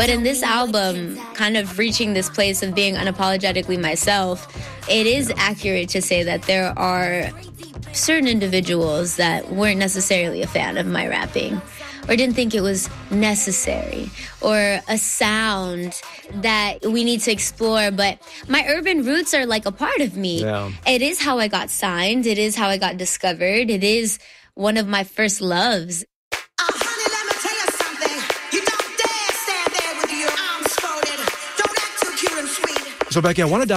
But in this album, kind of reaching this place of being unapologetically myself, it is accurate to say that there are certain individuals that weren't necessarily a fan of my rapping, or didn't think it was necessary, or a sound that we need to explore. But my urban roots are like a part of me. Yeah. It is how I got signed. It is how I got discovered. It is one of my first loves. Honey, let me tell you something. You don't dare stand there with your arms folded. Don't act too cute and sweet. So, Becky, I want to